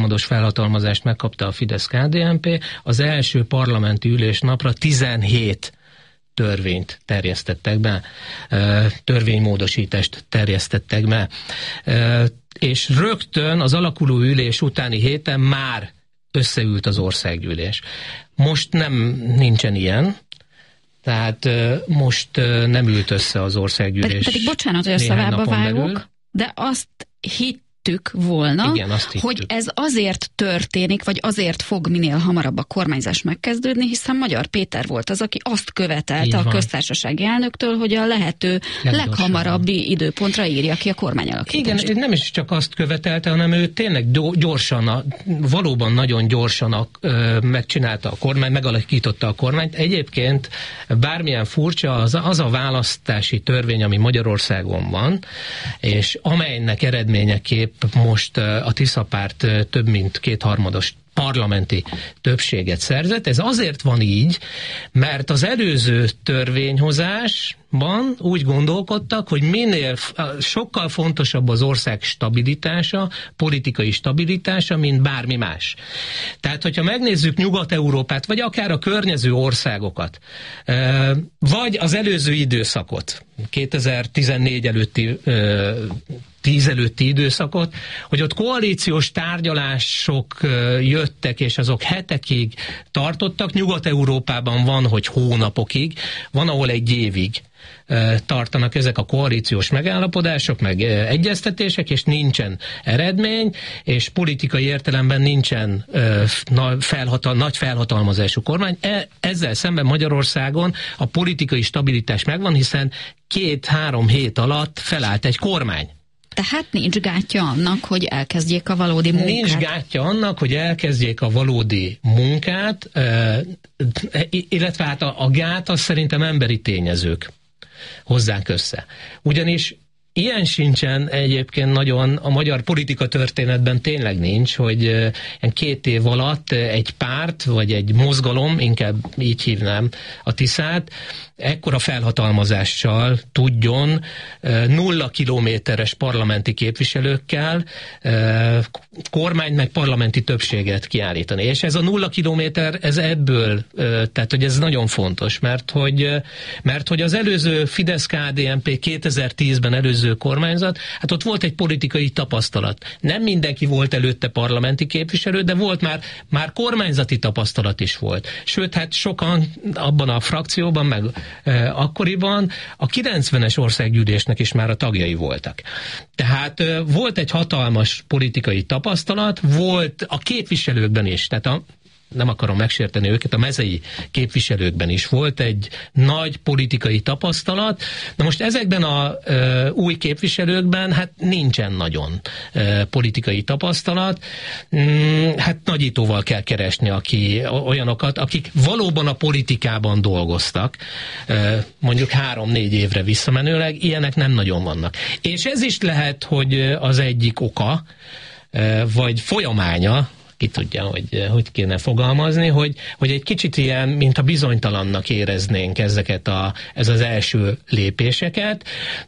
kétharmados felhatalmazást megkapta a Fidesz-KDNP, az első parlamenti ülésnapra 17 törvényt terjesztettek be, törvénymódosítást terjesztettek be. És rögtön az alakuló ülés utáni héten már összeült az országgyűlés. Most nincsen ilyen, tehát most nem ült össze az országgyűlés. Pedig bocsánat, hogy a szavába vágok, de azt hittük volna, igen, hogy ez azért történik, vagy azért fog minél hamarabb a kormányzás megkezdődni, hiszen Magyar Péter volt az, aki azt követelte a köztársasági elnöktől, hogy a lehető leghamarabbi időpontra írja ki a kormányalakítást. Igen, nem is csak azt követelte, hanem ő tényleg gyorsan, valóban nagyon gyorsan megcsinálta a kormány, megalakította a kormányt. Egyébként bármilyen furcsa, az a választási törvény, ami Magyarországon van, és amelynek eredményeképp most a Tisza párt több mint kétharmados parlamenti többséget szerzett. Ez azért van így, mert az előző törvényhozásban úgy gondolkodtak, hogy sokkal fontosabb az ország stabilitása, politikai stabilitása, mint bármi más. Tehát, hogyha megnézzük Nyugat-Európát, vagy akár a környező országokat, vagy az előző időszakot, 2014 előtti 10 előtti időszakot, hogy ott koalíciós tárgyalások jöttek, és azok hetekig tartottak. Nyugat-Európában van, hogy hónapokig, van, ahol egy évig tartanak ezek a koalíciós megállapodások, meg egyeztetések, és nincsen eredmény, és politikai értelemben nincsen nagy felhatalmazású kormány. Ezzel szemben Magyarországon a politikai stabilitás megvan, hiszen 2-3 hét alatt felállt egy kormány. Tehát nincs gátja annak, hogy elkezdjék a valódi munkát. Nincs gátja annak, hogy elkezdjék a valódi munkát, illetve hát a gát az szerintem emberi tényezők hozzánk össze. Ugyanis ilyen sincsen egyébként nagyon a magyar politika történetben tényleg nincs, hogy 2 év alatt egy párt, vagy egy mozgalom, inkább így hívnám a Tiszát, ekkora felhatalmazással tudjon 0 kilométeres parlamenti képviselőkkel kormány meg parlamenti többséget kiállítani. És ez a 0 kilométer, ez ebből, tehát hogy ez nagyon fontos, mert hogy az előző Fidesz-KDNP 2010-ben előző kormányzat, hát ott volt egy politikai tapasztalat. Nem mindenki volt előtte parlamenti képviselő, de volt már kormányzati tapasztalat is volt. Sőt, hát sokan abban a frakcióban, meg akkoriban a 90-es országgyűlésnek is már a tagjai voltak. Tehát volt egy hatalmas politikai tapasztalat, volt a képviselőkben is, tehát nem akarom megsérteni őket, a mezei képviselőkben is volt egy nagy politikai tapasztalat. Na most ezekben a új képviselőkben hát nincsen nagyon politikai tapasztalat. Hát nagyítóval kell keresni olyanokat, akik valóban a politikában dolgoztak, mondjuk 3-4 évre visszamenőleg, ilyenek nem nagyon vannak. És ez is lehet, hogy az egyik oka, vagy folyamánya, ki tudja, hogy kéne fogalmazni, hogy egy kicsit ilyen, mint a bizonytalannak éreznénk ez az első lépéseket.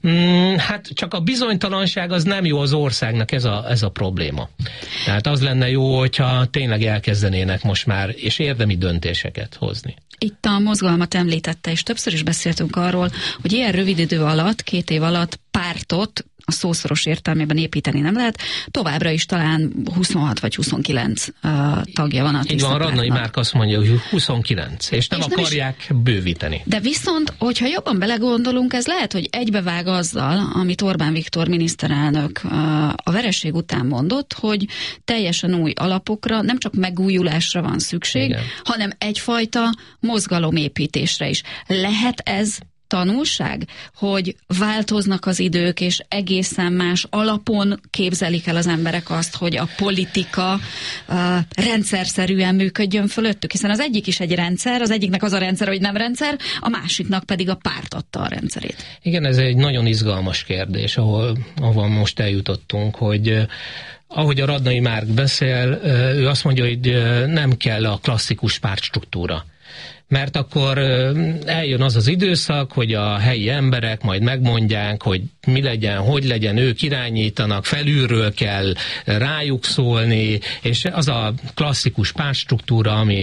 Hát csak a bizonytalanság az nem jó az országnak, ez a probléma. Tehát az lenne jó, hogyha tényleg elkezdenének most már, és érdemi döntéseket hozni. Itt a mozgalmat említette, és többször is beszéltünk arról, hogy ilyen rövid idő alatt, 2 év alatt pártot a szószoros értelmében építeni nem lehet. Továbbra is talán 26 vagy 29 tagja van a Tisza pártnak. Radnai Márk azt mondja, hogy 29, és nem akarják bővíteni. De viszont, hogyha jobban belegondolunk, ez lehet, hogy egybevág azzal, amit Orbán Viktor miniszterelnök a vereség után mondott, hogy teljesen új alapokra, nem csak megújulásra van szükség, igen, hanem egyfajta mozgalomépítésre is. Lehet ez tanulság, hogy változnak az idők, és egészen más alapon képzelik el az emberek azt, hogy a politika rendszerszerűen működjön fölöttük, hiszen az egyik is egy rendszer, az egyiknek az a rendszer, hogy nem rendszer, a másiknak pedig a párt adta a rendszerét. Igen, ez egy nagyon izgalmas kérdés, ahol most eljutottunk, hogy ahogy a Radnai Márk beszél, ő azt mondja, hogy nem kell a klasszikus pártstruktúra. mert akkor eljön az az időszak, hogy a helyi emberek majd megmondják, hogy mi legyen, hogy legyen, ők irányítanak, felülről kell rájuk szólni, és az a klasszikus pártstruktúra, ami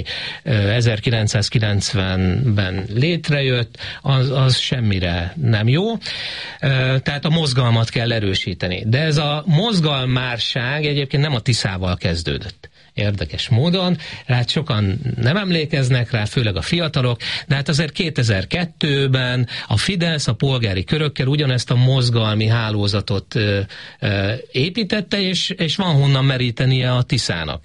1990-ben létrejött, az semmire nem jó. Tehát a mozgalmat kell erősíteni. De ez a mozgalmárság egyébként nem a Tiszával kezdődött. Érdekes módon, hát sokan nem emlékeznek rá, főleg a fiatalok, de hát azért 2002-ben a Fidesz a polgári körökkel ugyanezt a mozgalmi hálózatot építette, és van honnan merítenie a Tiszának.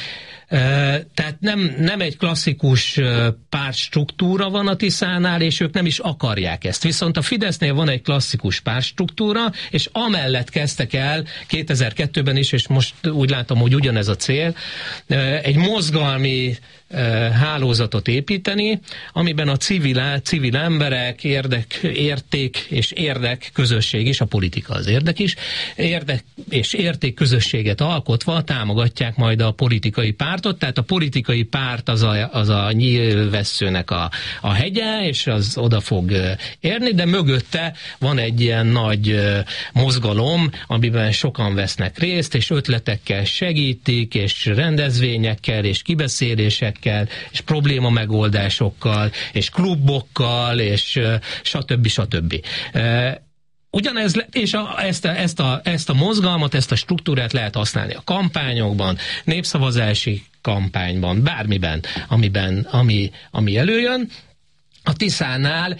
Tehát nem egy klasszikus pártstruktúra van a Tiszánál, és ők nem is akarják ezt. Viszont a Fidesznél van egy klasszikus pártstruktúra, és amellett kezdtek el 2002-ben is, és most úgy látom, hogy ugyanez a cél, egy mozgalmi hálózatot építeni, amiben a civil emberek, érték és érdek közösség is, a politika az érdek is, érdek és érték közösséget alkotva támogatják majd a politikai pártot, tehát a politikai párt az a nyílvesszőnek a hegye, és az oda fog érni, de mögötte van egy ilyen nagy mozgalom, amiben sokan vesznek részt, és ötletekkel segítik, és rendezvényekkel, és kibeszélésekkel, és probléma megoldásokkal, és klubokkal, és stb. Ugyanez, és ezt a mozgalmat, ezt a struktúrát lehet használni a kampányokban, népszavazási kampányban, bármiben, ami előjön. A Tiszánál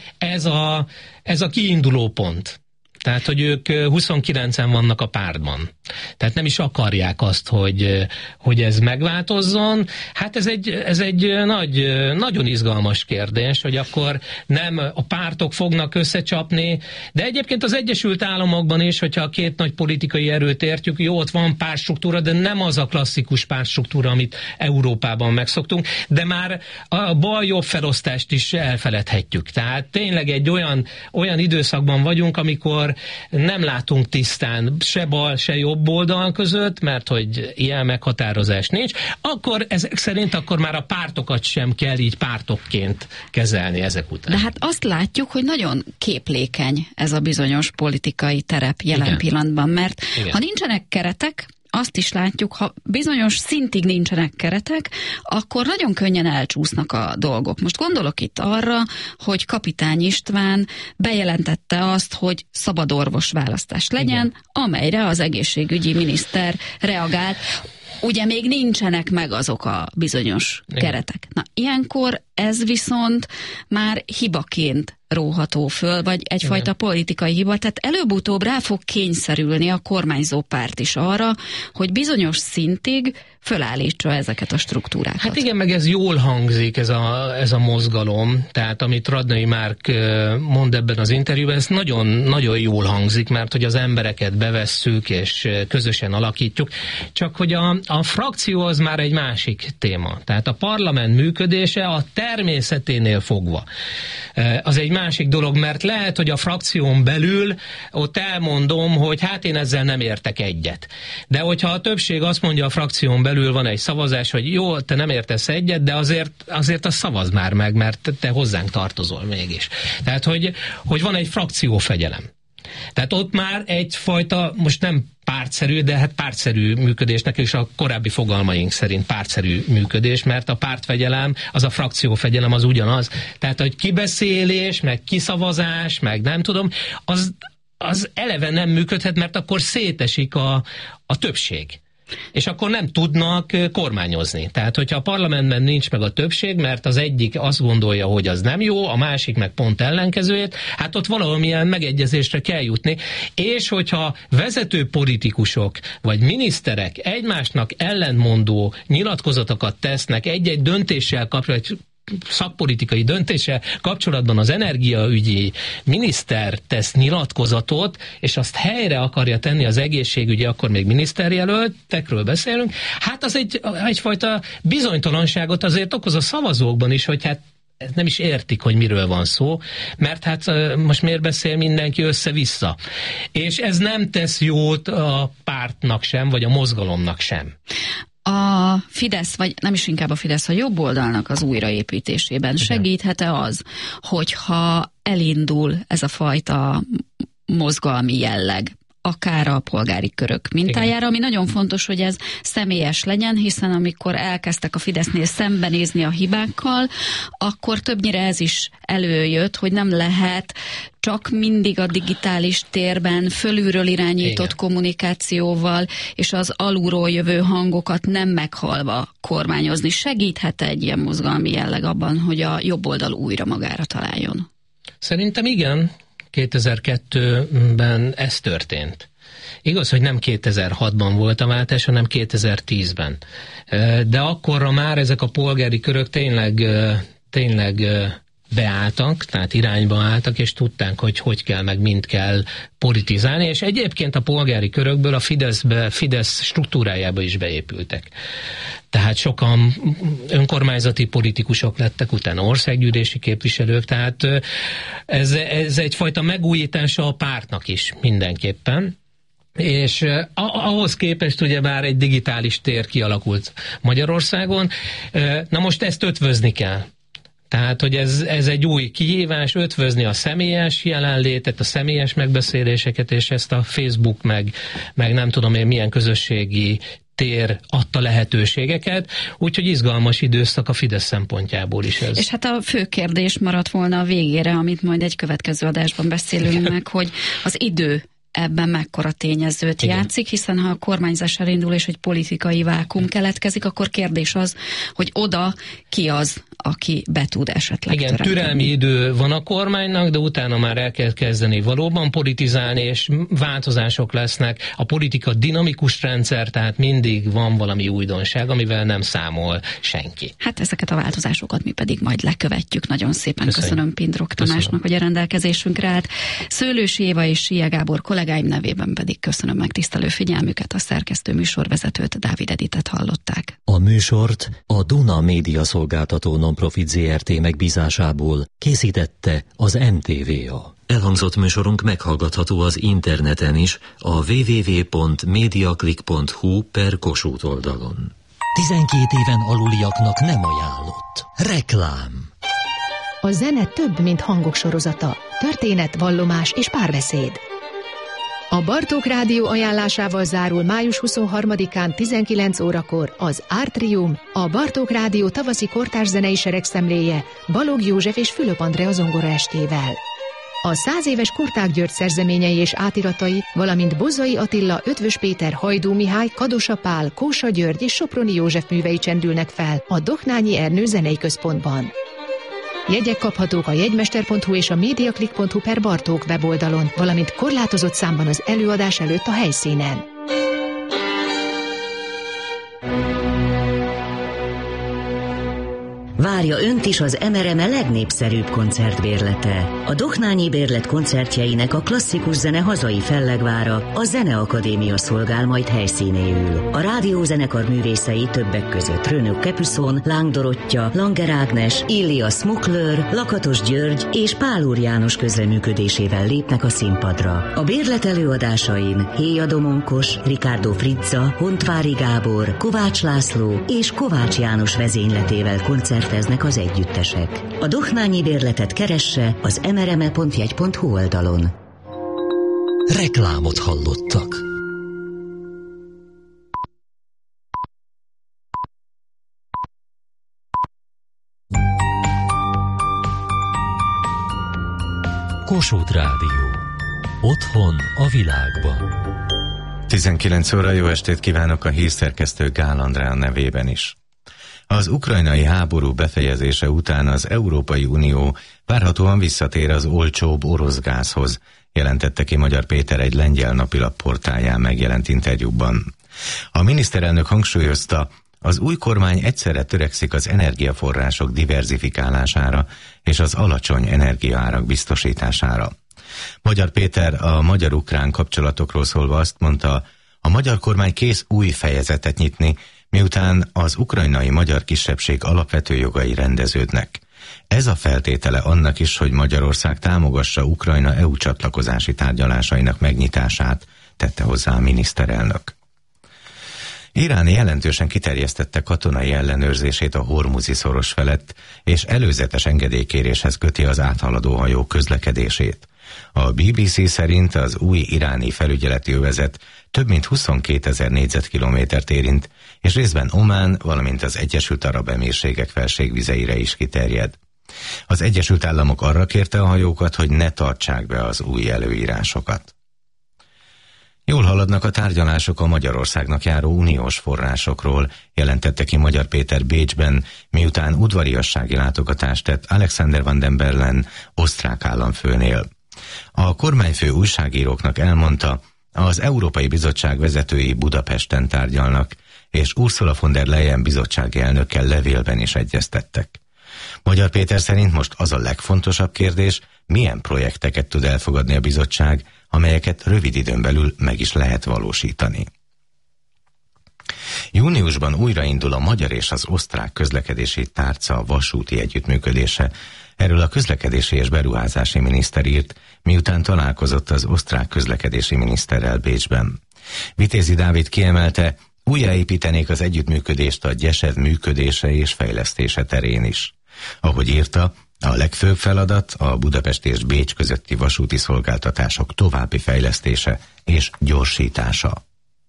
ez a kiinduló pont. Tehát, hogy ők 29-en vannak a pártban. Tehát nem is akarják azt, hogy ez megváltozzon. Hát ez egy nagyon izgalmas kérdés, hogy akkor nem a pártok fognak összecsapni, de egyébként az Egyesült Államokban is, hogyha a két nagy politikai erőt értjük, jó, ott van pártstruktúra, de nem az a klasszikus pártstruktúra, amit Európában megszoktunk, de már a bal-jobb felosztást is elfeledhetjük. Tehát tényleg egy olyan időszakban vagyunk, amikor nem látunk tisztán se bal, se jobb oldal között, mert hogy ilyen meghatározás nincs, akkor ezek szerint akkor már a pártokat sem kell így pártokként kezelni ezek után. De hát azt látjuk, hogy nagyon képlékeny ez a bizonyos politikai terep jelen pillanatban, mert ha nincsenek keretek, azt is látjuk, ha bizonyos szintig nincsenek keretek, akkor nagyon könnyen elcsúsznak a dolgok. Most gondolok itt arra, hogy Kapitány István bejelentette azt, hogy szabad orvosválasztás legyen, amelyre az egészségügyi miniszter reagált. Ugye még nincsenek meg azok a bizonyos keretek. Na, ilyenkor ez viszont már hibaként róható föl, vagy egyfajta politikai hiba, tehát előbb-utóbb rá fog kényszerülni a kormányzó párt is arra, hogy bizonyos szintig fölállítsa ezeket a struktúrákat. Hát igen, meg ez jól hangzik, ez a mozgalom, tehát amit Radnai Márk mond ebben az interjúban, ez nagyon, nagyon jól hangzik, mert hogy az embereket bevesszük, és közösen alakítjuk, csak hogy a frakció az már egy másik téma. Tehát a parlament működése a természeténél fogva. Az egy másik dolog, mert lehet, hogy a frakción belül ott elmondom, hogy hát én ezzel nem értek egyet. De hogyha a többség azt mondja, a frakción belül van egy szavazás, hogy jó, te nem értesz egyet, de azért azt szavazd már meg, mert te hozzánk tartozol mégis. Tehát, hogy van egy frakciófegyelem. Tehát ott már egyfajta, most nem pártszerű, de hát pártszerű működésnek, és a korábbi fogalmaink szerint pártszerű működés, mert a pártfegyelem, az a frakciófegyelem az ugyanaz. Tehát, hogy kibeszélés, meg kiszavazás, meg nem tudom, az eleve nem működhet, mert akkor szétesik a többség. És akkor nem tudnak kormányozni. Tehát, hogyha a parlamentben nincs meg a többség, mert az egyik azt gondolja, hogy az nem jó, a másik meg pont ellenkezőjét, hát ott valamilyen megegyezésre kell jutni. És hogyha vezető politikusok vagy miniszterek egymásnak ellentmondó nyilatkozatokat tesznek egy-egy döntéssel kapcsolatban, szakpolitikai döntése kapcsolatban az energiaügyi miniszter tesz nyilatkozatot, és azt helyre akarja tenni az egészségügyi, akkor még miniszterjelöltekről beszélünk, hát az egyfajta bizonytalanságot azért okoz a szavazókban is, hogy hát nem is értik, hogy miről van szó, mert hát most miért beszél mindenki össze-vissza. És ez nem tesz jót a pártnak sem, vagy a mozgalomnak sem. A Fidesz, vagy nem is inkább a Fidesz, a jobb oldalnak az újraépítésében segíthet-e az, hogyha elindul ez a fajta mozgalmi jelleg, akár a polgári körök mintájára, ami nagyon fontos, hogy ez személyes legyen, hiszen amikor elkezdtek a Fidesznél szembenézni a hibákkal, akkor többnyire ez is előjött, hogy nem lehet csak mindig a digitális térben fölülről irányított kommunikációval és az alulról jövő hangokat nem meghalva kormányozni. Segíthet egy ilyen mozgalmi jelleg abban, hogy a jobb oldal újra magára találjon? Szerintem igen. 2002-ben ez történt. Igaz, hogy nem 2006-ban volt a váltás, hanem 2010-ben. De akkorra már ezek a polgári körök tényleg beálltak, tehát irányba álltak, és tudták, hogy kell, meg mind kell politizálni, és egyébként a polgári körökből a Fidesz struktúrájába is beépültek. Tehát sokan önkormányzati politikusok lettek, utána országgyűlési képviselők, tehát ez egyfajta megújítása a pártnak is mindenképpen. És ahhoz képest ugyebár egy digitális tér kialakult Magyarországon. Na most ezt ötvözni kell. Tehát, hogy ez egy új kihívás, ötvözni a személyes jelenlétet, a személyes megbeszéléseket, és ezt a Facebook meg nem tudom én milyen közösségi tér adta lehetőségeket, úgyhogy izgalmas időszak a Fidesz szempontjából is ez. És hát a fő kérdés maradt volna a végére, amit majd egy következő adásban beszélünk meg, hogy az idő ebben mekkora tényezőt játszik, hiszen ha a kormányzás elindul és egy politikai vákum keletkezik, akkor kérdés az, hogy oda ki az, aki be tud esetleg töremteni. Türelmi idő van a kormánynak, de utána már el kell kezdeni valóban politizálni, és változások lesznek. A politika dinamikus rendszer, tehát mindig van valami újdonság, amivel nem számol senki. Hát ezeket a változásokat mi pedig majd lekövetjük. Nagyon szépen köszönöm Pindrok Tamásnak, hogy a rendelkezésünkre állt. Szőlősi Éva és Sia Gábor kollégáim nevében pedig köszönöm megtisztelő figyelmüket, a szerkesztő műsorvezetőt, Dávid Editet hallották. A műsort a Duna Média Szolgáltató Nonprofit Zrt. Megbízásából készítette az MTVA. Elhangzott műsorunk meghallgatható az interneten is, a www.mediaclick.hu/Kossuth oldalon. 12 éven aluliaknak nem ajánlott. Reklám. A zene több, mint hangok sorozata. Történet, vallomás és párbeszéd. A Bartók Rádió ajánlásával zárul május 23-án 19 órakor az Artrium, a Bartók Rádió tavaszi kortárs zenei seregszemléje Balogh József és Fülöp Andrea zongoraestével. A 100 éves Kurták György szerzeményei és átiratai, valamint Bozzai Attila, Ötvös Péter, Hajdú Mihály, Kadosa Pál, Kósa György és Soproni József művei csendülnek fel a Doknányi Ernő Zenei Központban. Jegyek kaphatók a jegymester.hu és a mediaclick.hu/Bartók weboldalon, valamint korlátozott számban az előadás előtt a helyszínen. Várja önt is az MRME legnépszerűbb koncertbérlete. A Doknányi Bérlet koncertjeinek a klasszikus zene hazai fellegvára, a Zeneakadémia szolgál majd helyszínéül. A rádiózenekar művészei többek között Rönök Kepüszon, Láng Dorottya, Langer Ágnes, Illia Smukler, Lakatos György és Pál Úr János közreműködésével lépnek a színpadra. A bérlet előadásain Héja Domonkos, Ricardo Frizza, Hontvári Gábor, Kovács László és Kovács János vezényletével koncerteznek az együttesek. A Doknányi Bérletet keresse az mrme.jegy.hu oldalon. Reklámot hallottak. Kossuth Rádió. Otthon a világban. 19 óra, jó estét kívánok a hírszerkesztő Gál Andrán nevében is. Az ukrajnai háború befejezése után az Európai Unió várhatóan visszatér az olcsóbb orosz gázhoz, jelentette ki Magyar Péter egy lengyel napilap portálján megjelent interjúban. A miniszterelnök hangsúlyozta, az új kormány egyszerre törekszik az energiaforrások diverzifikálására és az alacsony energiaárak biztosítására. Magyar Péter a magyar-ukrán kapcsolatokról szólva azt mondta, a magyar kormány kész új fejezetet nyitni, miután az ukrajnai magyar kisebbség alapvető jogai rendeződnek. Ez a feltétele annak is, hogy Magyarország támogassa Ukrajna EU csatlakozási tárgyalásainak megnyitását, tette hozzá a miniszterelnök. Irán jelentősen kiterjesztette katonai ellenőrzését a Hormuzi szoros felett, és előzetes engedélykéréshez köti az áthaladó hajók közlekedését. A BBC szerint az új iráni felügyeleti övezet több mint 22 000 négyzetkilométert érint, és részben Omán, valamint az Egyesült Arab Emírségek felségvizeire is kiterjed. Az Egyesült Államok arra kérte a hajókat, hogy ne tartsák be az új előírásokat. Jól haladnak a tárgyalások a Magyarországnak járó uniós forrásokról, jelentette ki Magyar Péter Bécsben, miután udvariassági látogatást tett Alexander van den Bellen, osztrák államfőnél. A kormányfő újságíróknak elmondta, az Európai Bizottság vezetői Budapesten tárgyalnak, és Ursula von der Leyen bizottsági elnökkel levélben is egyeztettek. Magyar Péter szerint most az a legfontosabb kérdés, milyen projekteket tud elfogadni a bizottság, amelyeket rövid időn belül meg is lehet valósítani. Júniusban újraindul a magyar és az osztrák közlekedési tárca vasúti együttműködése. Erről a közlekedési és beruházási miniszter írt, miután találkozott az osztrák közlekedési miniszterrel Bécsben. Vitézi Dávid kiemelte, újraépítenék az együttműködést a GYESEV működése és fejlesztése terén is. Ahogy írta, a legfőbb feladat a Budapest és Bécs közötti vasúti szolgáltatások további fejlesztése és gyorsítása.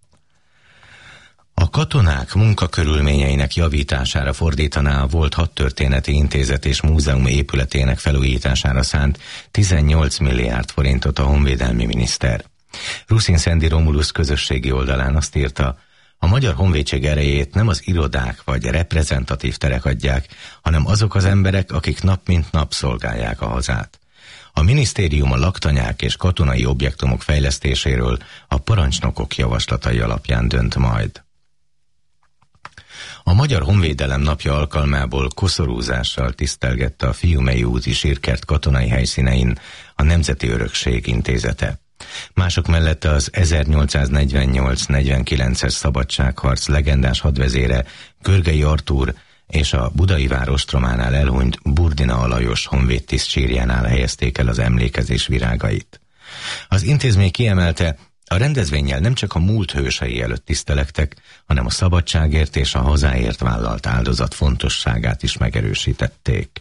A katonák munkakörülményeinek javítására fordítaná a volt Hadtörténeti Intézet és Múzeum épületének felújítására szánt 18 milliárd forintot a honvédelmi miniszter. Ruszin Szendi Romulus közösségi oldalán azt írta, a Magyar Honvédség erejét nem az irodák vagy reprezentatív terek adják, hanem azok az emberek, akik nap mint nap szolgálják a hazát. A minisztérium a laktanyák és katonai objektumok fejlesztéséről a parancsnokok javaslatai alapján dönt majd. A Magyar Honvédelem napja alkalmából koszorúzással tisztelgette a Fiumei úti sírkert katonai helyszínein a Nemzeti Örökség Intézete. Mások mellett az 1848-49-es szabadságharc legendás hadvezére Körgei Artúr és a budai várostrománál elhunyt Burdina Alajos honvédtiszt sírjánál helyezték el az emlékezés virágait. Az intézmény kiemelte, a rendezvénnyel nem csak a múlt hősei előtt tisztelektek, hanem a szabadságért és a hazáért vállalt áldozat fontosságát is megerősítették.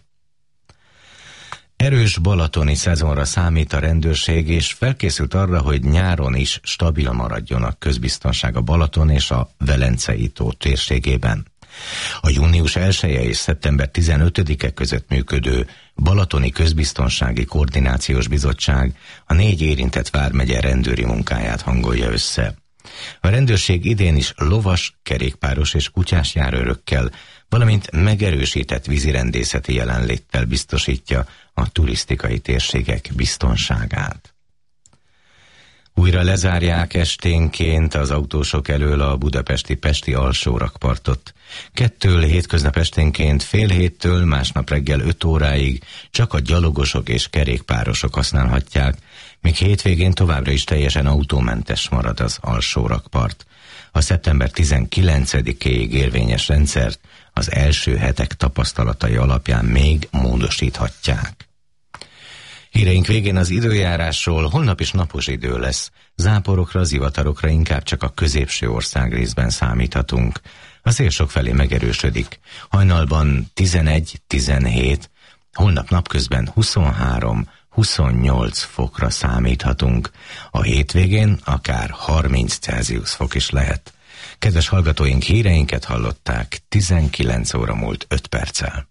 Erős balatoni szezonra számít a rendőrség, és felkészült arra, hogy nyáron is stabil maradjon a közbiztonság a Balaton és a Velencei tó térségében. A június 1-e és szeptember 15-e között működő Balatoni Közbiztonsági Koordinációs Bizottság a 4 érintett vármegye rendőri munkáját hangolja össze. A rendőrség idén is lovas, kerékpáros és kutyás járőrökkel, valamint megerősített vízirendészeti jelenléttel biztosítja a turisztikai térségek biztonságát. Újra lezárják esténként az autósok elől a budapesti Pesti alsórakpartot. 2-től hétköznap esténként 6:30-től másnap reggel 5 óráig csak a gyalogosok és kerékpárosok használhatják, míg hétvégén továbbra is teljesen autómentes marad az alsórakpart. A szeptember 19-éig érvényes rendszert az első hetek tapasztalatai alapján még módosíthatják. Híreink végén az időjárásról. Holnap is napos idő lesz. Záporokra, zivatarokra inkább csak a középső országrészben számíthatunk. A szél sokfelé megerősödik. Hajnalban 11-17, holnap napközben 23-28 fokra számíthatunk. A hétvégén akár 30 Celsius fok is lehet. Kedves hallgatóink, híreinket hallották, 19 óra múlt 5 perccel.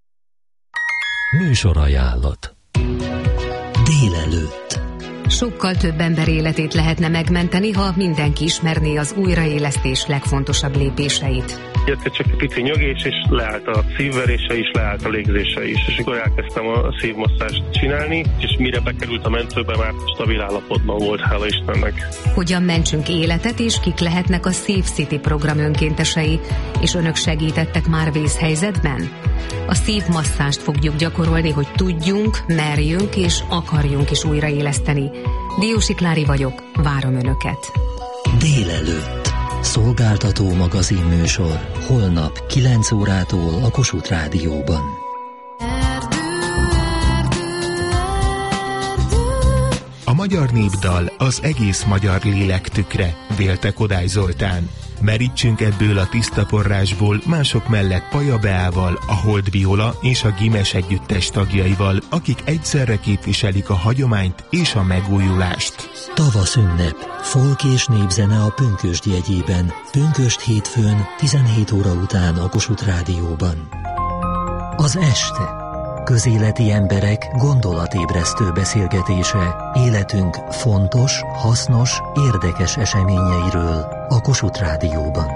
Műsorajánlat. Délelőtt. Sokkal több ember életét lehetne megmenteni, ha mindenki ismerné az újraélesztés legfontosabb lépéseit. Jött csak egy pici nyögés, és leállt a szívverése is, leállt a légzése is. És akkor elkezdtem a szívmasszást csinálni, és mire bekerült a mentőbe, már stabil állapotban volt, hála Istennek. Hogyan mentsünk életet, és kik lehetnek a Safe City program önkéntesei, és önök segítettek már vészhelyzetben? A szívmasszást fogjuk gyakorolni, hogy tudjunk, merjünk és akarjunk is újraéleszteni. Diósi Klári vagyok, várom önöket. Délelőtt. Szolgáltató magazinműsor. Holnap 9 órától a Kossuth Rádióban. A magyar népdal az egész magyar lélek tükre, vélte Kodály Zoltán. Merítsünk ebből a tiszta forrásból mások mellett Paja Beával, a Hold Viola és a Gimes együttes tagjaival, akik egyszerre képviselik a hagyományt és a megújulást. Tavasz ünnep, folk és népzene a Pünkösd jegyében. Pünkösd hétfőn 17 óra után a Kossuth Rádióban. Az este. Közéleti emberek gondolatébresztő beszélgetése életünk fontos, hasznos, érdekes eseményeiről a Kossuth Rádióban.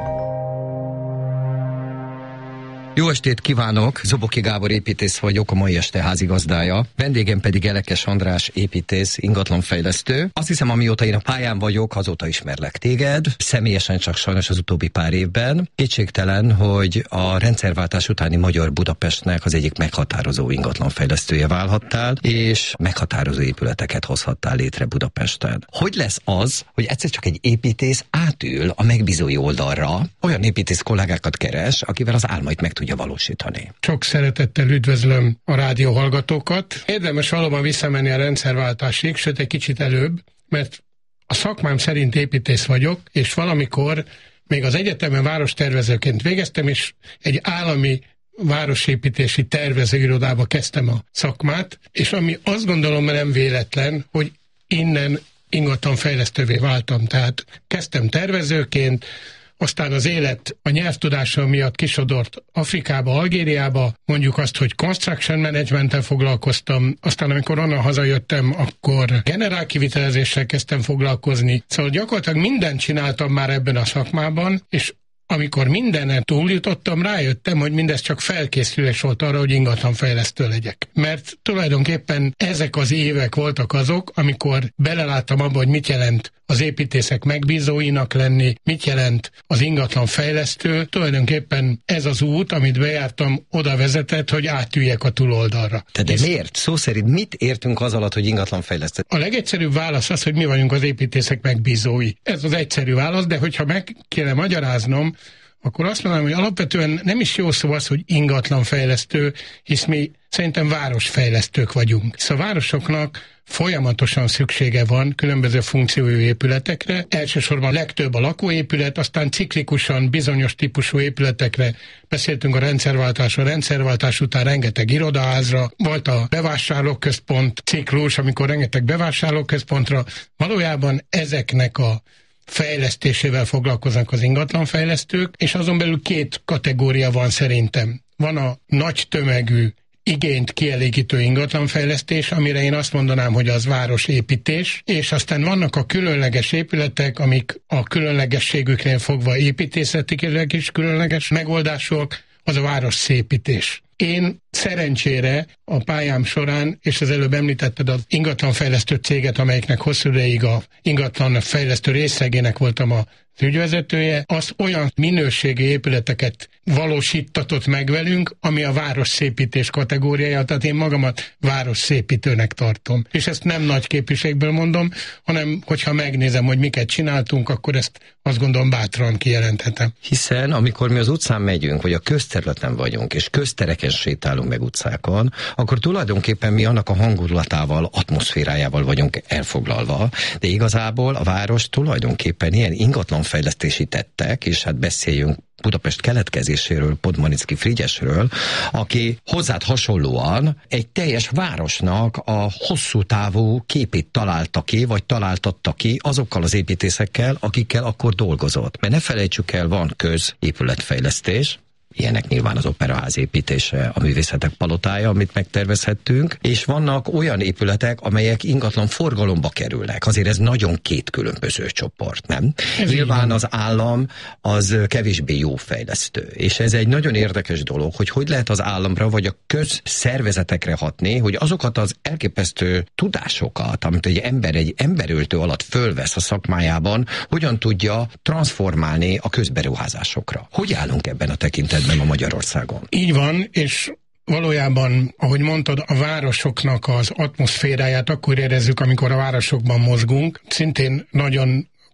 Jó estét kívánok! Zoboki Gábor építész vagyok, a mai este házigazdája. Vendégem pedig Elekes András építész, ingatlanfejlesztő. Azt hiszem, amióta én a pályán vagyok, azóta ismerlek téged. Személyesen csak sajnos az utóbbi pár évben. Kétségtelen, hogy a rendszerváltás utáni Magyar Budapestnek az egyik meghatározó ingatlanfejlesztője válhattál, és meghatározó épületeket hozhattál létre Budapesten. Hogy lesz az, hogy egyszer csak egy építész átül a megbízói oldalra, olyan építész kollégákat keres, akivel az álmait meg tudja valósítani? Sok szeretettel üdvözlöm a rádió hallgatókat. Érdemes valóban visszamenni a rendszerváltásig, sőt egy kicsit előbb, mert a szakmám szerint építész vagyok, és valamikor még az egyetemen várostervezőként végeztem, és egy állami városépítési tervezőirodába kezdtem a szakmát, és ami azt gondolom nem véletlen, hogy innen ingatlanfejlesztővé váltam. Tehát kezdtem tervezőként, aztán az élet a nyelvtudása miatt kisodort Afrikába, Algériába, mondjuk azt, hogy construction managementtel foglalkoztam, aztán amikor onnan hazajöttem, akkor generálkivitelezéssel kezdtem foglalkozni. Szóval gyakorlatilag mindent csináltam már ebben a szakmában, és amikor mindenen túljutottam, rájöttem, hogy mindez csak felkészülés volt arra, hogy ingatlanfejlesztő legyek. Mert tulajdonképpen ezek az évek voltak azok, amikor beleláttam abba, hogy mit jelent az építészek megbízóinak lenni, mit jelent az ingatlanfejlesztő. Tulajdonképpen ez az út, amit bejártam, oda vezetett, hogy átüljek a túloldalra. De miért? Szó szerint mit értünk az alatt, hogy ingatlanfejlesztő? A legegyszerűbb válasz az, hogy mi vagyunk az építészek megbízói. Ez az egyszerű válasz, de hogyha meg kéne magyaráznom, akkor azt mondanám, hogy alapvetően nem is jó szó az, hogy ingatlanfejlesztő, hisz mi szerintem városfejlesztők vagyunk. Szóval a városoknak folyamatosan szüksége van különböző funkciójú épületekre, elsősorban legtöbb a lakóépület, aztán ciklikusan bizonyos típusú épületekre, beszéltünk a rendszerváltás után rengeteg irodaházra, volt a bevásárlóközpont ciklus, amikor rengeteg bevásárlóközpontra, valójában ezeknek a fejlesztésével foglalkoznak az ingatlanfejlesztők, és azon belül két kategória van szerintem. Van a nagy tömegű, igényt kielégítő ingatlanfejlesztés, amire én azt mondanám, hogy az városépítés, és aztán vannak a különleges épületek, amik a különlegességüknél fogva építészetileg is különleges megoldások, az a városszépítés. Én szerencsére a pályám során, és az előbb említetted az ingatlanfejlesztő céget, amelyiknek hosszú ideig a ingatlanfejlesztő részlegének voltam az ügyvezetője, az olyan minőségi épületeket valósítatott meg velünk, ami a városszépítés kategóriája, tehát én magamat városszépítőnek tartom. És ezt nem nagy képviségből mondom, hanem hogyha megnézem, hogy miket csináltunk, akkor ezt azt gondolom bátran kijelenthetem. Hiszen amikor mi az utcán megyünk, vagy a közterületen vagyunk, és köztereken sétálunk meg utcákon, akkor tulajdonképpen mi annak a hangulatával, atmoszférájával vagyunk elfoglalva, de igazából a város tulajdonképpen ilyen ingatlanfejlesztési tettek, és hát beszéljünk Budapest keletkezéséről, Podmanicki Frigyesről, aki hozzád hasonlóan egy teljes városnak a hosszú távú képét találta ki, vagy találtatta ki azokkal az építészekkel, akikkel akkor dolgozott. Mert ne felejtsük el, van középületfejlesztés, ilyenek nyilván az Operaház építése, a Művészetek Palotája, amit megtervezhettünk, és vannak olyan épületek, amelyek ingatlan forgalomba kerülnek. Azért ez nagyon két különböző csoport, nem? Ez nyilván az állam az kevésbé jó fejlesztő, és ez egy nagyon érdekes dolog, hogy lehet az államra vagy a közszervezetekre hatni, hogy azokat az elképesztő tudásokat, amit egy ember egy emberöltő alatt fölvesz a szakmájában, hogyan tudja transformálni a közberuházásokra. Hogy állunk ebben a tekintetben a Magyarországon? Így van, és valójában, ahogy mondtad, a városoknak az atmoszféráját akkor érezzük, amikor a városokban mozgunk. Szintén nagyon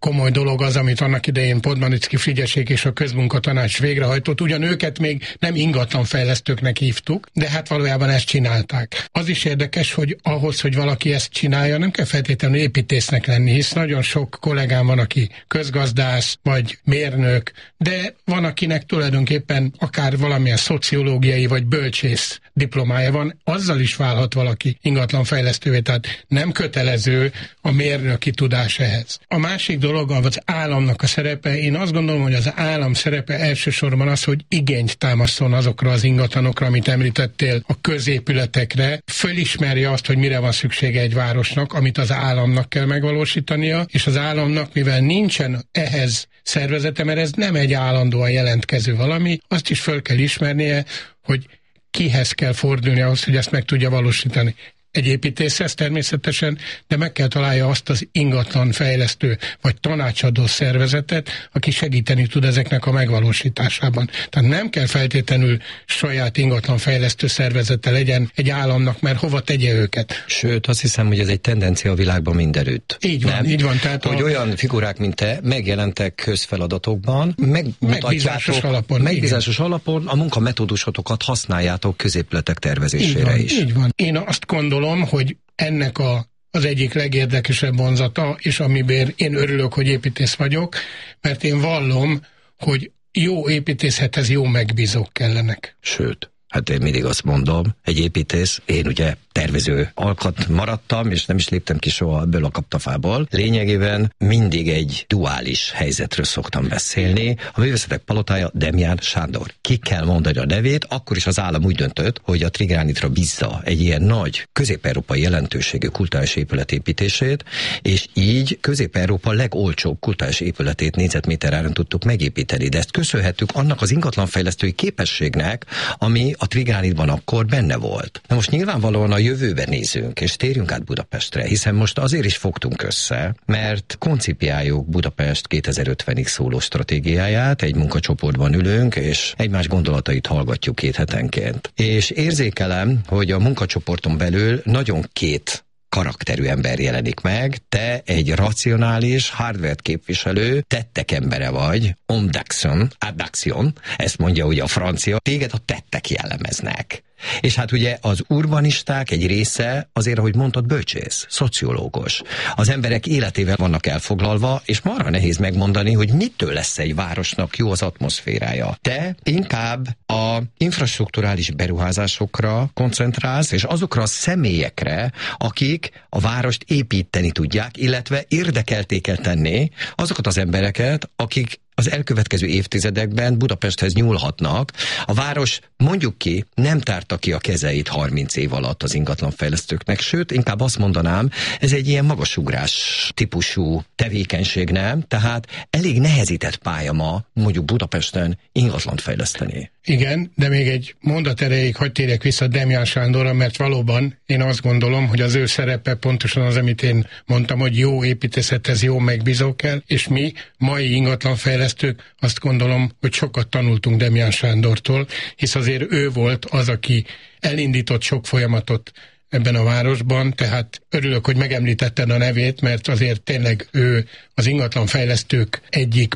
komoly dolog az, amit annak idején Podmanicki Frigyesek és a Közmunkatanács végrehajtott. Ugyan őket még nem ingatlanfejlesztőknek hívtuk, de hát valójában ezt csinálták. Az is érdekes, hogy ahhoz, hogy valaki ezt csinálja, nem kell feltétlenül építésznek lenni, hisz nagyon sok kollégám van, aki közgazdász vagy mérnök, de van, akinek tulajdonképpen akár valamilyen szociológiai vagy bölcsész diplomája van, azzal is válhat valaki ingatlanfejlesztővé, tehát nem kötelező a mérnöki tudás ehhez. A másik dolog az államnak a szerepe. Én azt gondolom, hogy az állam szerepe elsősorban az, hogy igényt támaszol azokra az ingatlanokra, amit említettél, a középületekre, fölismerje azt, hogy mire van szüksége egy városnak, amit az államnak kell megvalósítania, és az államnak, mivel nincsen ehhez szervezete, mert ez nem egy állandóan jelentkező valami, azt is föl kell ismernie, hogy kihez kell fordulni ahhoz, hogy ezt meg tudja valósítani. Egy építészhez természetesen, de meg kell találja azt az ingatlanfejlesztő vagy tanácsadó szervezetet, aki segíteni tud ezeknek a megvalósításában. Tehát nem kell feltétlenül saját ingatlanfejlesztő szervezete legyen egy államnak, mert hova tegye őket. Sőt, azt hiszem, hogy ez egy tendencia a világban mindenütt. Így van, így van. Tehát hogy olyan figurák, mint te, megjelentek közfeladatokban, megbízásos alapon a munkametódusotokat használjátok középületek tervezésére is. Így van. Én azt gondolom, hogy ennek az egyik legérdekesebb vonzata, és amiben én örülök, hogy építész vagyok, mert én vallom, hogy jó építészethez jó megbízók kellenek. Sőt, hát én mindig azt mondom, egy építész, én ugye tervező alkat maradtam, és nem is léptem ki soha ebből a kaptafából. Lényegében mindig egy duális helyzetről szoktam beszélni. A Művészetek Palotája Demján Sándor. Ki kell mondani a nevét, akkor is az állam úgy döntött, hogy a Trigránitra bízza egy ilyen nagy közép-európai jelentőségű kulturális épület építését, és így Közép-Európa legolcsóbb kulturális épületét négyzetméter áron tudtuk megépíteni. De ezt köszönhetjük annak az ingatlanfejlesztői képességnek, ami a Trigránitban akkor benne volt. Na most nyilvánvalóan a jövőben nézünk, és térjünk át Budapestre, hiszen most azért is fogtunk össze, mert koncipiáljuk Budapest 2050-ig szóló stratégiáját, egy munkacsoportban ülünk, és egymás gondolatait hallgatjuk 2 hetenként. És érzékelem, hogy a munkacsoporton belül nagyon két karakterű ember jelenik meg, te egy racionális, hardware-t képviselő, tettek embere vagy, addaction, ezt mondja ugye a francia, téged a tettek jellemeznek. És hát ugye az urbanisták egy része azért, ahogy mondtad, bölcsész, szociológus. Az emberek életével vannak elfoglalva, és marha nehéz megmondani, hogy mitől lesz egy városnak jó az atmoszférája. Te inkább a infrastrukturális beruházásokra koncentrálsz, és azokra a személyekre, akik a várost építeni tudják, illetve érdekelté kell tenni azokat az embereket, akik az elkövetkező évtizedekben Budapesthez nyúlhatnak. A város, mondjuk ki, nem tárta ki a kezeit 30 év alatt az ingatlanfejlesztőknek, sőt, inkább azt mondanám, ez egy ilyen magasugrás típusú tevékenység, nem? Tehát elég nehezített pálya ma, mondjuk Budapesten ingatlant fejleszteni. Igen, de még egy mondat erejéig hadd térjek vissza Demján Sándorra, mert valóban én azt gondolom, hogy az ő szerepe pontosan az, amit én mondtam, hogy jó építészethez jó megbízók kell, és mi, mai ingatlanfejlesztők, azt gondolom, hogy sokat tanultunk Demján Sándortól, hisz azért ő volt az, aki elindított sok folyamatot ebben a városban, tehát örülök, hogy megemlítetted a nevét, mert azért tényleg ő az ingatlanfejlesztők egyik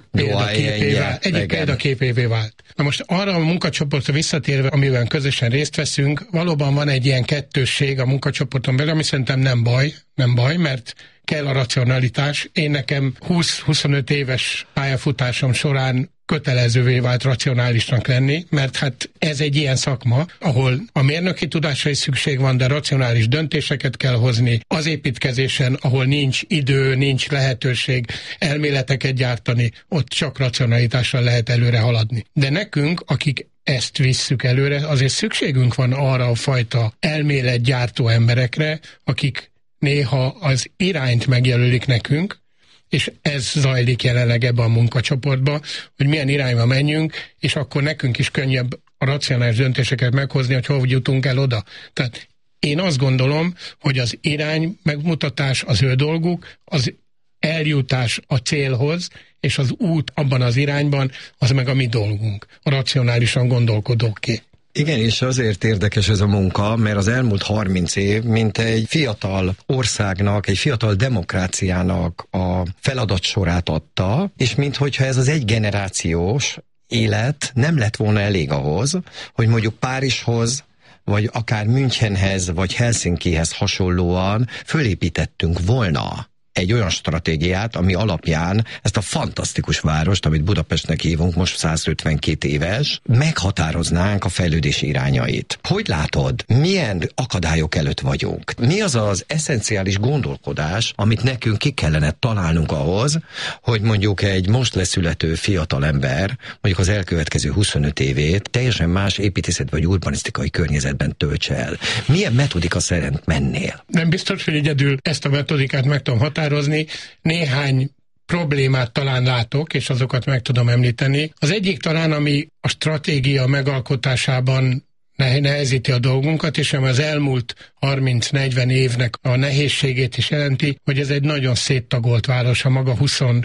példaképévé vált. Na most arra a munkacsoportra visszatérve, amiben közösen részt veszünk, valóban van egy ilyen kettősség a munkacsoporton belül, ami szerintem nem baj, mert kell a racionalitás. Én nekem 20-25 éves pályafutásom során kötelezővé vált racionálisnak lenni, mert hát ez egy ilyen szakma, ahol a mérnöki tudásra is szükség van, de racionális döntéseket kell hozni. Az építkezésen, ahol nincs idő, nincs lehetőség elméleteket gyártani, ott csak racionalitással lehet előre haladni. De nekünk, akik ezt visszük előre, azért szükségünk van arra a fajta elméletgyártó emberekre, akik néha az irányt megjelölik nekünk, és ez zajlik jelenleg ebben a munkacsoportban, hogy milyen irányba menjünk, és akkor nekünk is könnyebb a racionális döntéseket meghozni, hogy hol jutunk el oda. Tehát én azt gondolom, hogy az irány megmutatás az ő dolguk, az eljutás a célhoz, és az út abban az irányban, az meg a mi dolgunk, a racionálisan gondolkodóké. Igen, és azért érdekes ez a munka, mert az elmúlt 30 év, mint egy fiatal országnak, egy fiatal demokráciának a feladatsorát adta, és minthogyha ez az egygenerációs élet nem lett volna elég ahhoz, hogy mondjuk Párizshoz, vagy akár Münchenhez, vagy Helsinkihez hasonlóan fölépítettünk volna egy olyan stratégiát, ami alapján ezt a fantasztikus várost, amit Budapestnek hívunk, most 152 éves, meghatároznánk a fejlődési irányait. Hogy látod, milyen akadályok előtt vagyunk? Mi az az eszenciális gondolkodás, amit nekünk ki kellene találnunk ahhoz, hogy mondjuk egy most leszülető fiatal ember, mondjuk az elkövetkező 25 évét teljesen más építészet vagy urbanisztikai környezetben töltse el? Milyen metodika szerint mennél? Nem biztos, hogy egyedül ezt a metodikát meg tudom határozni. Néhány problémát talán látok, és azokat meg tudom említeni. Az egyik talán, ami a stratégia megalkotásában nehezíti a dolgunkat, és ami az elmúlt 30-40 évnek a nehézségét is jelenti, hogy ez egy nagyon széttagolt város a maga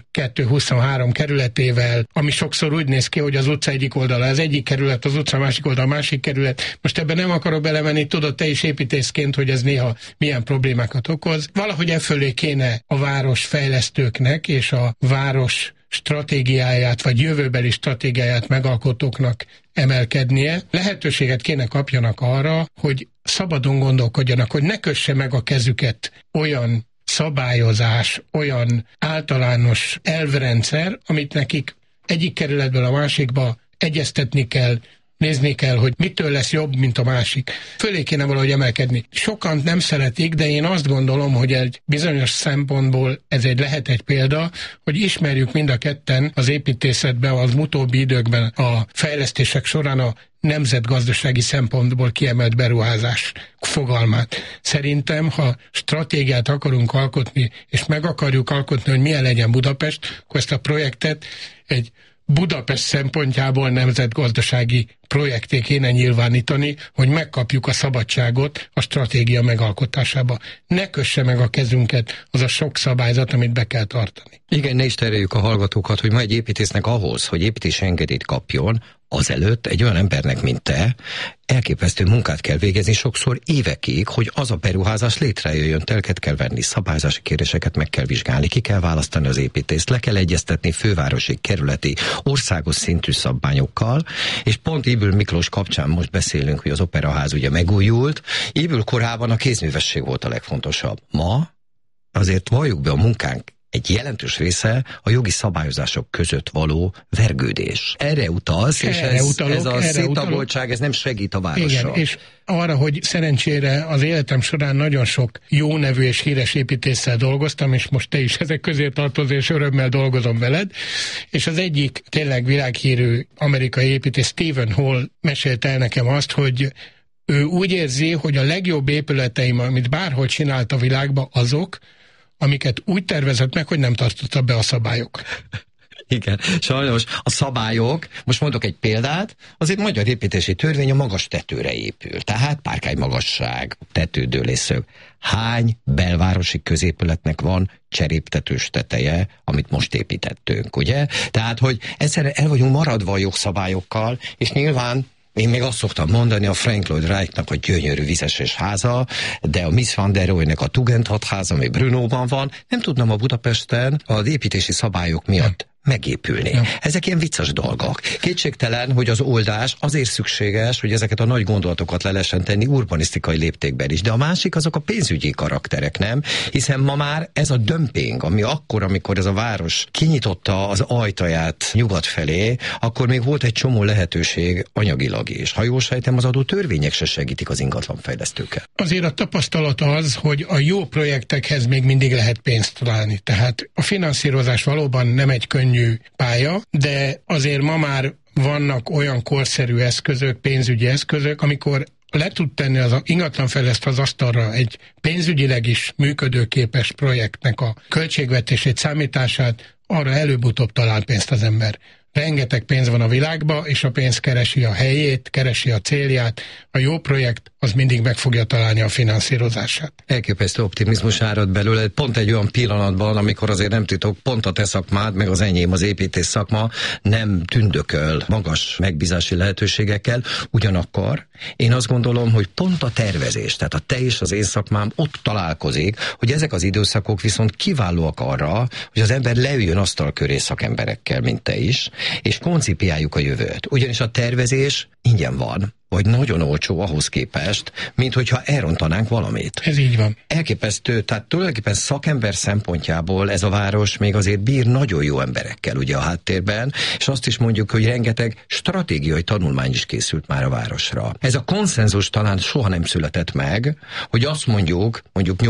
22-23 kerületével, ami sokszor úgy néz ki, hogy az utca egyik oldala az egyik kerület, az utca másik oldala a másik kerület. Most ebben nem akarok belemenni, tudod te is építészként, hogy ez néha milyen problémákat okoz. Valahogy e fölé kéne a város fejlesztőknek és a város stratégiáját, vagy jövőbeli stratégiáját megalkotóknak emelkednie. Lehetőséget kéne kapjanak arra, hogy szabadon gondolkodjanak, hogy ne kösse meg a kezüket olyan szabályozás, olyan általános elvrendszer, amit nekik egyik kerületből a másikba egyeztetni kell, nézni kell, hogy mitől lesz jobb, mint a másik. Fölé kéne valahogy emelkedni. Sokan nem szeretik, de én azt gondolom, hogy egy bizonyos szempontból ez lehet egy példa, hogy ismerjük mind a ketten az építészetben, az utóbbi időkben a fejlesztések során a nemzetgazdasági szempontból kiemelt beruházás fogalmát. Szerintem, ha stratégiát akarunk alkotni, és meg akarjuk alkotni, hogy milyen legyen Budapest, akkor ezt a projektet egy Budapest szempontjából nemzetgazdasági projekté kéne nyilvánítani, hogy megkapjuk a szabadságot a stratégia megalkotásába. Ne kösse meg a kezünket az a sok szabályzat, amit be kell tartani. Igen, ne is tereljük a hallgatókat, hogy ma egy építésznek ahhoz, hogy építési engedélyt kapjon, azelőtt egy olyan embernek, mint te, elképesztő munkát kell végezni sokszor évekig, hogy az a beruházás létrejöjjön, telket kell venni, szabályzási kérdéseket meg kell vizsgálni, ki kell választani az építészt, le kell egyeztetni fővárosi, kerületi, országos szintű szabványokkal, és pont Ybl Miklós kapcsán most beszélünk, hogy az Operaház ugye megújult. Ybl korában a kézművesség volt a legfontosabb. Ma azért valljuk be, a munkánk egy jelentős része a jogi szabályozások között való vergődés. Erre utalsz, és ez a széttagoltság, ez nem segít a várossal. Igen, és arra, hogy szerencsére az életem során nagyon sok jó nevű és híres építéssel dolgoztam, és most te is ezek közé tartozol, és örömmel dolgozom veled, és az egyik tényleg világhírű amerikai építész Stephen Hall mesélte el nekem azt, hogy ő úgy érzi, hogy a legjobb épületeim, amit bárhol csinált a világban, azok, amiket úgy tervezett meg, hogy nem tartotta be a szabályok. Igen, sajnos a szabályok, most mondok egy példát, azért magyar építési törvény a magas tetőre épül, tehát párkánymagasság, tetődőlészög. Hány belvárosi középületnek van cseréptetős teteje, amit most építettünk, ugye? Tehát, hogy egyszerűen el vagyunk maradva a jogszabályokkal, és nyilván én még azt szoktam mondani, a Frank Lloyd Wrightnak a gyönyörű vizeses háza, de a Miss van der Rohe-nek a Tugendhat háza, ami Brnóban van, nem tudnám a Budapesten az építési szabályok miatt megépülni. Ja. Ezek ilyen vicces dolgok. Kétségtelen, hogy az oldás azért szükséges, hogy ezeket a nagy gondolatokat le lehessen tenni urbanisztikai léptékben is. De a másik azok a pénzügyi karakterek, nem? Hiszen ma már ez a dömping, ami akkor, amikor ez a város kinyitotta az ajtaját nyugat felé, akkor még volt egy csomó lehetőség anyagilag is. Ha jól sejtem, az adó törvények se segítik az ingatlanfejlesztőket. Azért a tapasztalat az, hogy a jó projektekhez még mindig lehet pénzt találni. Tehát a finanszírozás valóban nem egy könnyű pálya, de azért ma már vannak olyan korszerű eszközök, pénzügyi eszközök, amikor le tud tenni az ingatlanfejlesztő az asztalra egy pénzügyileg is működőképes projektnek a költségvetését, számítását, arra előbb-utóbb talál pénzt az ember. Rengeteg pénz van a világban, és a pénz keresi a helyét, keresi a célját. A jó projekt az mindig meg fogja találni a finanszírozását. Elképesztő optimizmus árad belőle, pont egy olyan pillanatban, amikor azért nem titok, pont a te szakmád, meg az enyém, az építész szakma nem tündököl magas megbízási lehetőségekkel, ugyanakkor én azt gondolom, hogy pont a tervezés, tehát a te és az én szakmám ott találkozik, hogy ezek az időszakok viszont kiválóak arra, hogy az ember leüljön asztal köré szakemberekkel, mint te is, és koncipiáljuk a jövőt. Ugyanis a tervezés ingyen van, vagy nagyon olcsó ahhoz képest, mint hogyha elrontanánk valamit. Ez így van. Elképesztő, tehát tulajdonképpen szakember szempontjából ez a város még azért bír nagyon jó emberekkel ugye a háttérben, és azt is mondjuk, hogy rengeteg stratégiai tanulmány is készült már a városra. Ez a konszenzus talán soha nem született meg, hogy azt mondjuk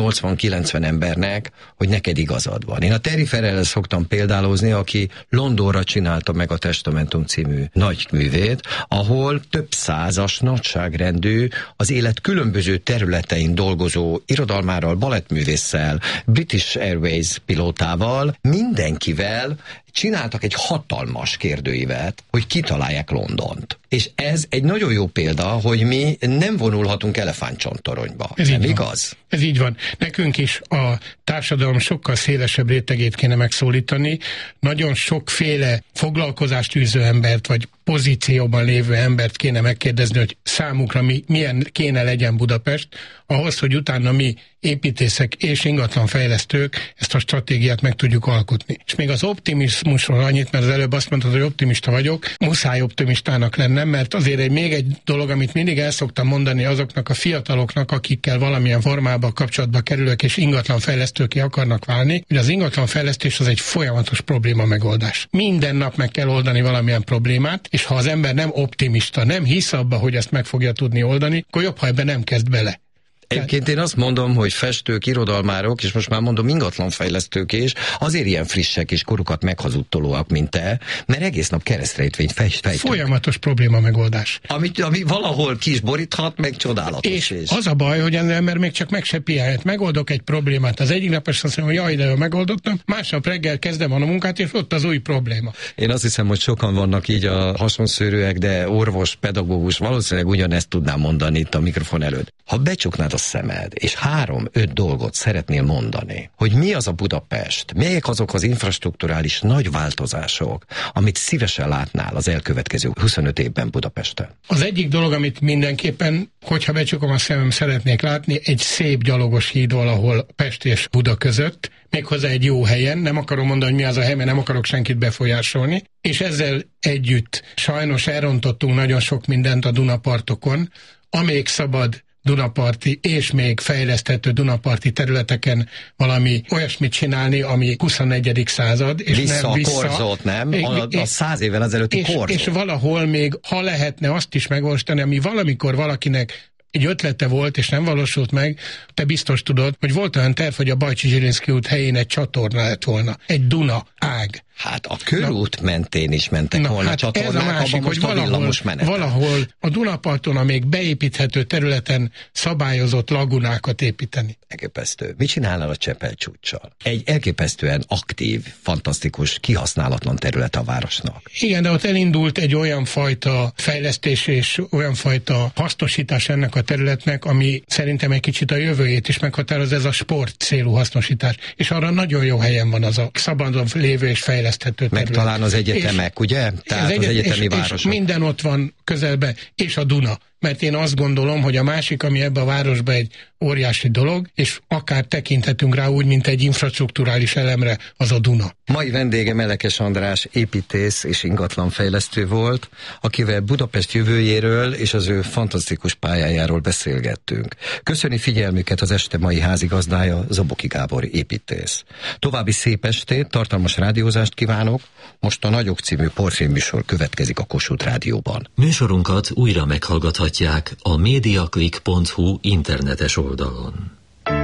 80-90 embernek, hogy neked igazad van. Én a Terry Farrell-el szoktam példálozni, aki Londonra csinálta meg a Testamentum című nagy művét, ahol több százas nagyságrendű, az élet különböző területein dolgozó irodalmárral, balettművésszel, British Airways pilótával, mindenkivel csináltak egy hatalmas kérdőívet, hogy kitalálják Londont. És ez egy nagyon jó példa, hogy mi nem vonulhatunk elefántcsontoronyba. Ez nem így igaz? Ez így van. Nekünk is a társadalom sokkal szélesebb rétegét kéne megszólítani. Nagyon sokféle foglalkozást űző embert, vagy pozícióban lévő embert kéne megkérdezni, hogy számukra milyen kéne legyen Budapest, ahhoz, hogy utána mi építészek és ingatlanfejlesztők ezt a stratégiát meg tudjuk alkotni. És még az optimizmusról annyit, mert az előbb azt mondtad, hogy optimista vagyok, muszáj optimistának lennem, mert azért még egy dolog, amit mindig el szoktam mondani azoknak a fiataloknak, akikkel valamilyen formában kapcsolatba kerülök, és ingatlanfejlesztőké akarnak válni, hogy az ingatlanfejlesztés az egy folyamatos probléma megoldás. Minden nap meg kell oldani valamilyen problémát, és ha az ember nem optimista, nem hisz abba, hogy ezt meg fogja tudni oldani, akkor jobb, ha ebben nem kezd bele. Egyébként én azt mondom, hogy festők, irodalmárok, és most már mondom ingatlanfejlesztők is, azért ilyen frissek és korukat meghazudtolóak, mint te, mert egész nap keresztrejtvényt fejtünk. Folyamatos probléma megoldás. Ami valahol ki is boríthat, meg csodálatos. És az a baj, hogy az ember még csak meg se pihenhet. Megoldok egy problémát. Az egyik nap azt mondom, hogy jaj, de megoldottam, másnap reggel kezdem a munkát, és ott az új probléma. Én azt hiszem, hogy sokan vannak így a hasonszőrűek, de orvos, pedagógus, valószínűleg ugyanezt tudnám mondani itt a mikrofon előtt. Ha becsuknád a szemed, és 3-5 dolgot szeretnél mondani, hogy mi az a Budapest, melyek azok az infrastrukturális nagy változások, amit szívesen látnál az elkövetkező 25 évben Budapesten? Az egyik dolog, amit mindenképpen, hogyha becsukom a szemem, szeretnék látni, egy szép gyalogos híd valahol Pest és Buda között, méghozzá egy jó helyen, nem akarom mondani, hogy mi az a hely, mert nem akarok senkit befolyásolni, és ezzel együtt sajnos elrontottunk nagyon sok mindent a Dunapartokon, amíg szabad dunaparti és még fejleszthető dunaparti területeken valami olyasmit csinálni, ami 21. század. És vissza a korzót, nem? A 100 évvel ezelőtti korzót. És valahol még, ha lehetne azt is megvalósítani, ami valamikor valakinek egy ötlete volt, és nem valósult meg, te biztos tudod, hogy volt olyan terv, hogy a Bajcsy-Zsilinszky út helyén egy csatorna lett volna, egy Duna ág. Hát a körút mentén is mentek volna csatornák, ez a másik, hogy valahol a Dunaparton a még beépíthető területen szabályozott lagunákat építeni. Elképesztő. Mit csinálnál a Csepel-csúccsal? Egy elképesztően aktív, fantasztikus, kihasználatlan terület a városnak. Igen, de ott elindult egy olyan fajta fejlesztés és olyan fajta hasznosítás ennek a területnek, ami szerintem egy kicsit a jövőjét is meghatároz, ez a sport célú hasznosítás. És arra nagyon jó helyen van az a szabadon lévő és fejleszthető terület. Meg talán az egyetemek, ugye? Tehát az egyetemi városok. És minden ott van közelben, és a Duna. Mert én azt gondolom, hogy a másik, ami ebbe a városba egy óriási dolog, és akár tekinthetünk rá úgy, mint egy infrastrukturális elemre, az a Duna. Mai vendége Melekes András építész és ingatlanfejlesztő volt, akivel Budapest jövőjéről és az ő fantasztikus pályájáról beszélgettünk. Köszöni figyelmüket az este mai házigazdája, Zoboki Gábor építész. További szép estét, tartalmas rádiózást kívánok. Most a Nagyok című porfilmműsor következik a Kossuth Rádióban. Műsorunkat újra meghallgathatják a mediaclick.hu internetes oldalon.